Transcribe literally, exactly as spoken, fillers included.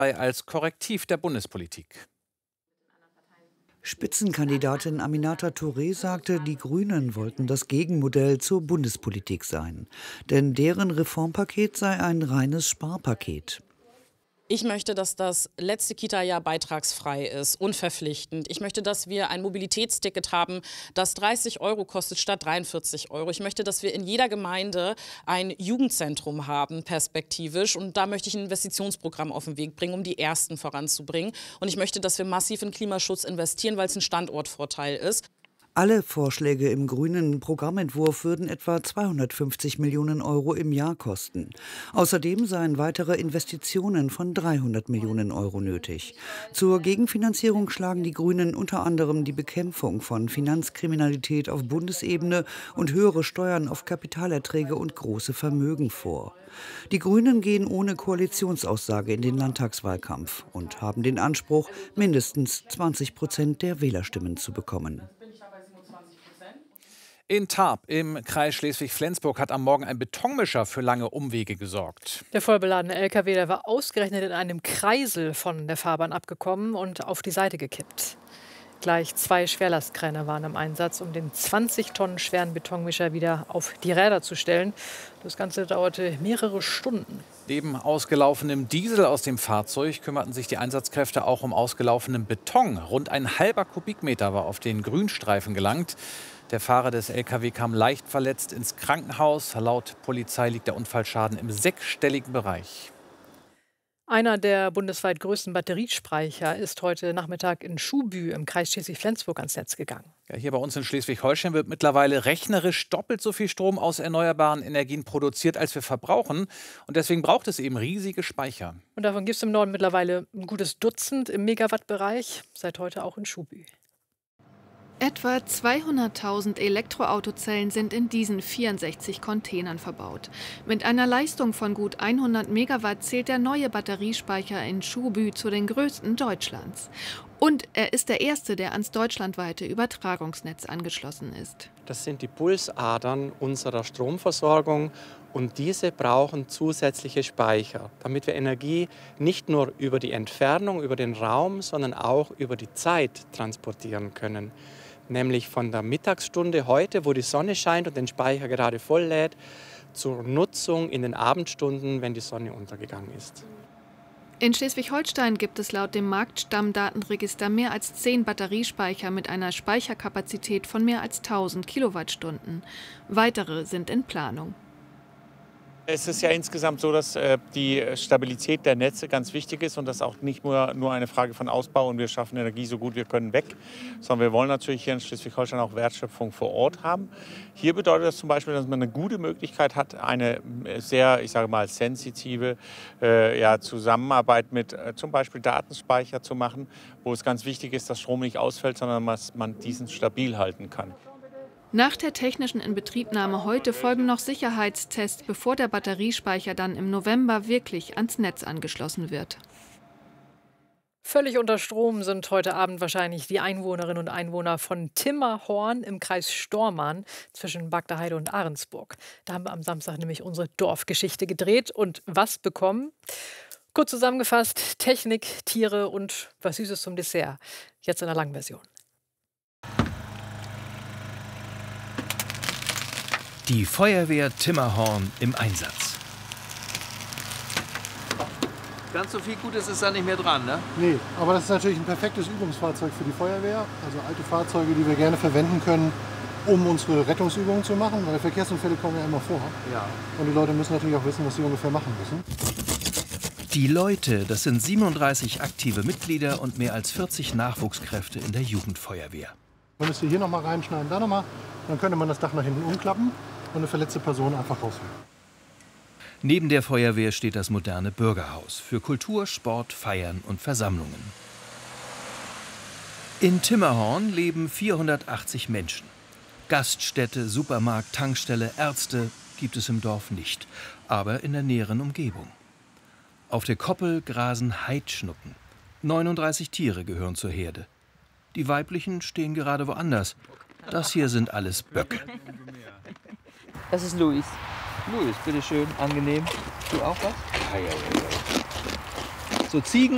als Korrektiv der Bundespolitik. Spitzenkandidatin Aminata Touré sagte, die Grünen wollten das Gegenmodell zur Bundespolitik sein. Denn deren Reformpaket sei ein reines Sparpaket. Ich möchte, dass das letzte Kita-Jahr beitragsfrei ist, unverpflichtend. Ich möchte, dass wir ein Mobilitätsticket haben, das dreißig Euro kostet statt dreiundvierzig Euro. Ich möchte, dass wir in jeder Gemeinde ein Jugendzentrum haben, perspektivisch. Und da möchte ich ein Investitionsprogramm auf den Weg bringen, um die Ersten voranzubringen. Und ich möchte, dass wir massiv in Klimaschutz investieren, weil es ein Standortvorteil ist. Alle Vorschläge im grünen Programmentwurf würden etwa zweihundertfünfzig Millionen Euro im Jahr kosten. Außerdem seien weitere Investitionen von dreihundert Millionen Euro nötig. Zur Gegenfinanzierung schlagen die Grünen unter anderem die Bekämpfung von Finanzkriminalität auf Bundesebene und höhere Steuern auf Kapitalerträge und große Vermögen vor. Die Grünen gehen ohne Koalitionsaussage in den Landtagswahlkampf und haben den Anspruch, mindestens zwanzig Prozent der Wählerstimmen zu bekommen. In Tarp im Kreis Schleswig-Flensburg hat am Morgen ein Betonmischer für lange Umwege gesorgt. Der vollbeladene L K W, der war ausgerechnet in einem Kreisel von der Fahrbahn abgekommen und auf die Seite gekippt. Gleich zwei Schwerlastkräne waren im Einsatz, um den zwanzig Tonnen schweren Betonmischer wieder auf die Räder zu stellen. Das Ganze dauerte mehrere Stunden. Neben ausgelaufenem Diesel aus dem Fahrzeug kümmerten sich die Einsatzkräfte auch um ausgelaufenen Beton. Rund ein halber Kubikmeter war auf den Grünstreifen gelangt. Der Fahrer des L K W kam leicht verletzt ins Krankenhaus. Laut Polizei liegt der Unfallschaden im sechsstelligen Bereich. Einer der bundesweit größten Batteriespeicher ist heute Nachmittag in Schuhbü im Kreis Schleswig-Flensburg ans Netz gegangen. Ja, hier bei uns in Schleswig-Holstein wird mittlerweile rechnerisch doppelt so viel Strom aus erneuerbaren Energien produziert, als wir verbrauchen. Und deswegen braucht es eben riesige Speicher. Und davon gibt es im Norden mittlerweile ein gutes Dutzend im Megawattbereich, seit heute auch in Schuhbü. Etwa zweihunderttausend Elektroautozellen sind in diesen vierundsechzig Containern verbaut. Mit einer Leistung von gut hundert Megawatt zählt der neue Batteriespeicher in Schuhbü zu den größten Deutschlands. Und er ist der erste, der ans deutschlandweite Übertragungsnetz angeschlossen ist. Das sind die Pulsadern unserer Stromversorgung und diese brauchen zusätzliche Speicher, damit wir Energie nicht nur über die Entfernung, über den Raum, sondern auch über die Zeit transportieren können. Nämlich von der Mittagsstunde heute, wo die Sonne scheint und den Speicher gerade voll lädt, zur Nutzung in den Abendstunden, wenn die Sonne untergegangen ist. In Schleswig-Holstein gibt es laut dem Marktstammdatenregister mehr als zehn Batteriespeicher mit einer Speicherkapazität von mehr als tausend Kilowattstunden. Weitere sind in Planung. Es ist ja insgesamt so, dass äh, die Stabilität der Netze ganz wichtig ist und das auch nicht nur, nur eine Frage von Ausbau und wir schaffen Energie so gut wir können weg, sondern wir wollen natürlich hier in Schleswig-Holstein auch Wertschöpfung vor Ort haben. Hier bedeutet das zum Beispiel, dass man eine gute Möglichkeit hat, eine sehr, ich sage mal, sensitive äh, ja, Zusammenarbeit mit äh, zum Beispiel Datenspeicher zu machen, wo es ganz wichtig ist, dass Strom nicht ausfällt, sondern dass man diesen stabil halten kann. Nach der technischen Inbetriebnahme heute folgen noch Sicherheitstests, bevor der Batteriespeicher dann im November wirklich ans Netz angeschlossen wird. Völlig unter Strom sind heute Abend wahrscheinlich die Einwohnerinnen und Einwohner von Timmerhorn im Kreis Stormarn zwischen Bagdaheide und Ahrensburg. Da haben wir am Samstag nämlich unsere Dorfgeschichte gedreht. Und was bekommen? Kurz zusammengefasst, Technik, Tiere und was Süßes zum Dessert. Jetzt in der langen Version. Die Feuerwehr Timmerhorn im Einsatz. Ganz so viel Gutes ist da nicht mehr dran, ne? Nee, aber das ist natürlich ein perfektes Übungsfahrzeug für die Feuerwehr. Also alte Fahrzeuge, die wir gerne verwenden können, um unsere Rettungsübungen zu machen, weil Verkehrsunfälle kommen ja immer vor. Ja. Und die Leute müssen natürlich auch wissen, was sie ungefähr machen müssen. Die Leute, das sind siebenunddreißig aktive Mitglieder und mehr als vierzig Nachwuchskräfte in der Jugendfeuerwehr. Man müsste hier noch mal reinschneiden, da noch mal. Dann könnte man das Dach nach hinten umklappen und eine verletzte Person einfach rausholen. Neben der Feuerwehr steht das moderne Bürgerhaus für Kultur, Sport, Feiern und Versammlungen. In Timmerhorn leben vierhundertachtzig Menschen. Gaststätte, Supermarkt, Tankstelle, Ärzte gibt es im Dorf nicht, aber in der näheren Umgebung. Auf der Koppel grasen Heidschnucken. neununddreißig Tiere gehören zur Herde. Die weiblichen stehen gerade woanders. Das hier sind alles Böcke. Das ist Luis. Luis, bitteschön, angenehm. Du auch was? Ja, ja, ja. So Ziegen